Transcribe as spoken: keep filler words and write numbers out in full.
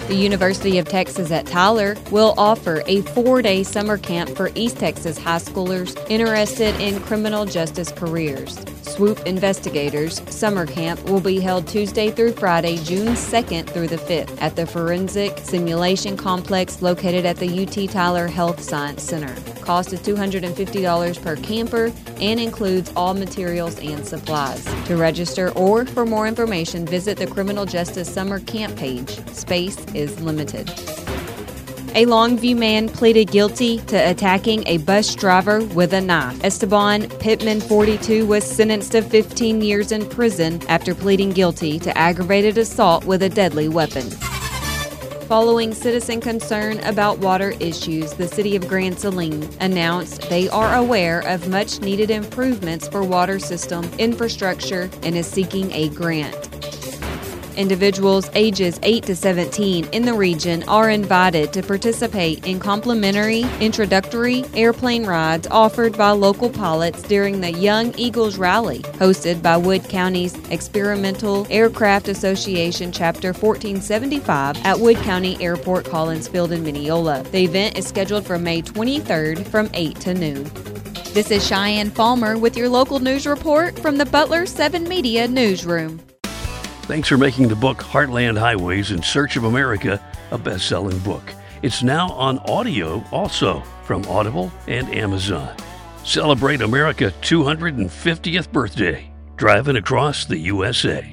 The University of Texas at Tyler will offer a four-day summer camp for East Texas high schoolers interested in criminal justice careers. Swoop Investigators Summer Camp will be held Tuesday through Friday, June second through the fifth at the Forensic Simulation Complex located at the U T Tyler Health Science Center. Cost is two hundred fifty dollars per camper and includes all materials and supplies. To register or for more information, visit the Criminal Justice Summer Camp page. Space is limited. A Longview man pleaded guilty to attacking a bus driver with a knife. Esteban Pittman, forty-two, was sentenced to fifteen years in prison after pleading guilty to aggravated assault with a deadly weapon. Following citizen concern about water issues, the City of Grand Saline announced they are aware of much-needed improvements for water system infrastructure and is seeking a grant. Individuals ages eight to seventeen in the region are invited to participate in complimentary introductory airplane rides offered by local pilots during the Young Eagles Rally, hosted by Wood County's Experimental Aircraft Association Chapter fourteen seventy-five at Wood County Airport Collins Field in Mineola. The event is scheduled for May twenty-third from eight to noon. This is Cheyenne Palmer with your local news report from the Butler seven Media Newsroom. Thanks for making the book Heartland Highways in Search of America a best-selling book. It's now on audio also from Audible and Amazon. Celebrate America's two hundred fiftieth birthday, driving across the U S A.